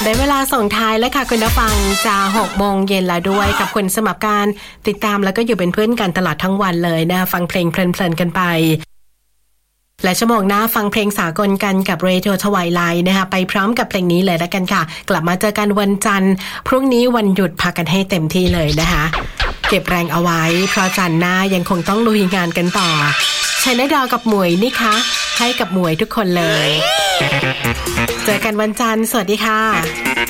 ได้เวลาส่งท้ายแล้วค่ะคุณผู้ฟังจะ6 โมงเย็นแล้วด้วยกับคุณสมัครการติดตามแล้วก็อยู่เป็นเพื่อนกันตลอดทั้งวันเลยนะฟังเพลงเพลินๆกันไปและชั่วโมงหน้าฟังเพลงสากลกันกับ Radio Twilight นะคะไปพร้อมกับเพลงนี้เลยแล้วกันค่ะกลับมาเจอกันวันจันทร์พรุ่งนี้วันหยุดพักกันให้เต็มที่เลยนะคะเก็บแรงเอาไว้เพราะจันทร์หน้ายังคงต้องลุยงานกันต่อใช้นดาวกับหมวยนี่คะให้กับหมวยทุกคนเลยเจอกันวันจันทร์สวัสดีค่ะ